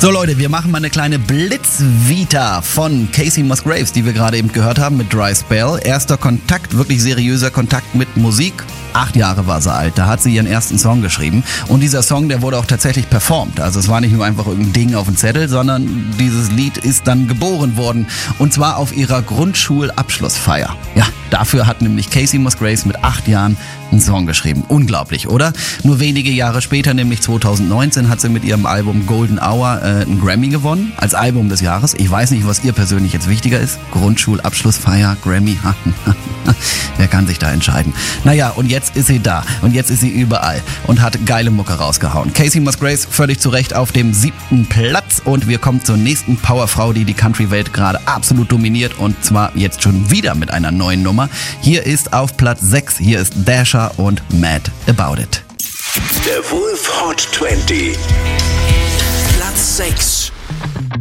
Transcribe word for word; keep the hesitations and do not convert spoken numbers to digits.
So Leute, wir machen mal eine kleine Blitzvita von Kacey Musgraves, die wir gerade eben gehört haben mit Dry Spell. Erster Kontakt, wirklich seriöser Kontakt mit Musik. Acht Jahre war sie alt, da hat sie ihren ersten Song geschrieben. Und dieser Song, der wurde auch tatsächlich performt. Also es war nicht nur einfach irgendein Ding auf dem Zettel, sondern dieses Lied ist dann geboren worden. Und zwar auf ihrer Grundschulabschlussfeier. Ja, dafür hat nämlich Kacey Musgraves mit acht Jahren einen Song geschrieben. Unglaublich, oder? Nur wenige Jahre später, nämlich zweitausendneunzehn, hat sie mit ihrem Album Golden Hour äh, einen Grammy gewonnen als Album des Jahres. Ich weiß nicht, was ihr persönlich jetzt wichtiger ist. Grundschulabschlussfeier, Grammy. Wer kann sich da entscheiden? Naja, und jetzt ist sie da. Und jetzt ist sie überall und hat geile Mucke rausgehauen. Kacey Musgraves völlig zu Recht auf dem siebten Platz. Und wir kommen zur nächsten Powerfrau, die die Country-Welt gerade absolut dominiert. Und zwar jetzt schon wieder mit einer neuen Nummer. Hier ist auf Platz sechs, hier ist Dasher und Mad About It. The Wolf Hot zwanzig.